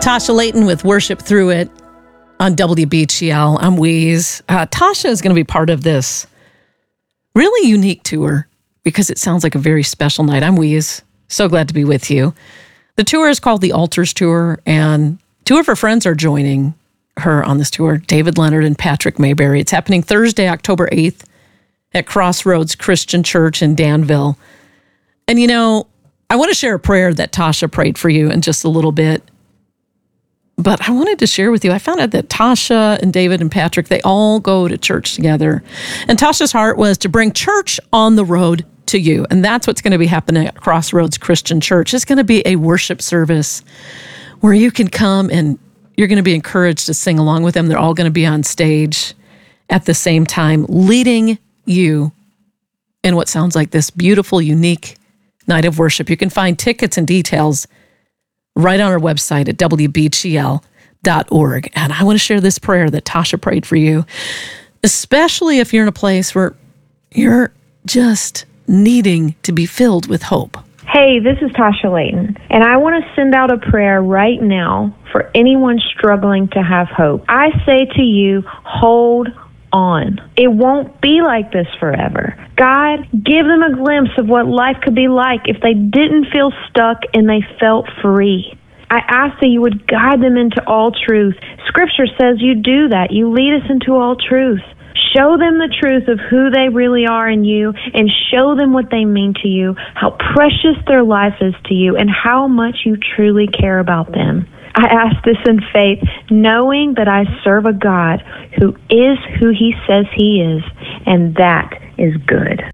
Tasha Layton with Worship Through It on WBGL. I'm Weeze. Tasha is going to be part of this really unique tour because it sounds like a very special night. I'm Weeze. So glad to be with you. The tour is called the Altars Tour, and two of her friends are joining her on this tour, David Leonard and Patrick Mayberry. It's happening Thursday, October 8th at Crossroads Christian Church in Danville. And you know, I want to share a prayer that Tasha prayed for you in just a little bit. But I wanted to share with you, I found out that Tasha and David and Patrick, they all go to church together. And Tasha's heart was to bring church on the road to you. And that's what's going to be happening at Crossroads Christian Church. It's going to be a worship service where you can come and you're going to be encouraged to sing along with them. They're all going to be on stage at the same time, leading you in what sounds like this beautiful, unique night of worship. You can find tickets and details right on our website at WBGL.org. And I want to share this prayer that Tasha prayed for you, especially if you're in a place where you're just needing to be filled with hope. Hey, this is Tasha Layton, and I want to send out a prayer right now for anyone struggling to have hope. I say to you, hold on. It won't be like this forever. God, give them a glimpse of what life could be like if they didn't feel stuck and they felt free. I ask that you would guide them into all truth. Scripture says you do that. You lead us into all truth. Show them the truth of who they really are in you, and show them what they mean to you, how precious their life is to you, and how much you truly care about them. I ask this in faith, knowing that I serve a God who is who he says he is, and that is good.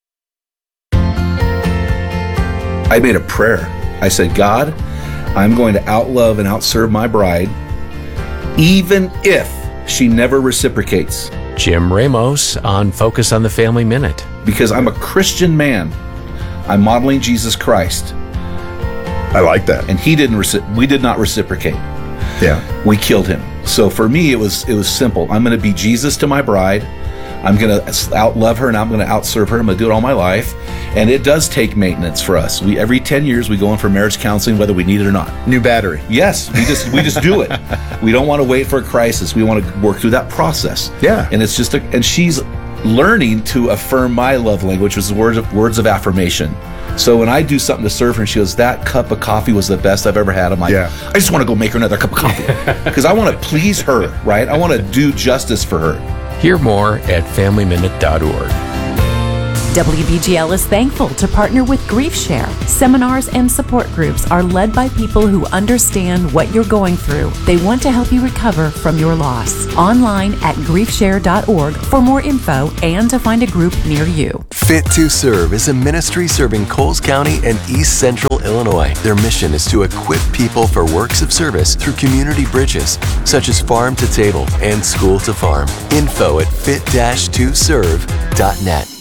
I made a prayer. I said, God, I'm going to outlove and outserve my bride, even if she never reciprocates. Jim Ramos on Focus on the Family Minute. Because I'm a Christian man. I'm modeling Jesus Christ. I like that. And we did not reciprocate. Yeah. We killed him. So for me, it was simple. I'm going to be Jesus to my bride. I'm going to outlove her, and I'm going to outserve her. I'm going to do it all my life. And it does take maintenance for us. Every 10 years, we go in for marriage counseling, whether we need it or not. New battery. Yes, we just do it. We don't want to wait for a crisis. We want to work through that process. Yeah. And it's just and she's learning to affirm my love language, which is words of affirmation. So when I do something to serve her and she goes, that cup of coffee was the best I've ever had, I'm like, yeah. I just want to go make her another cup of coffee because I want to please her, right? I want to do justice for her. Hear more at FamilyMinute.org. WBGL is thankful to partner with GriefShare. Seminars and support groups are led by people who understand what you're going through. They want to help you recover from your loss. Online at griefshare.org for more info and to find a group near you. Fit to Serve is a ministry serving Coles County and East Central Illinois. Their mission is to equip people for works of service through community bridges, such as farm to table and school to farm. Info at fit-2serve.net.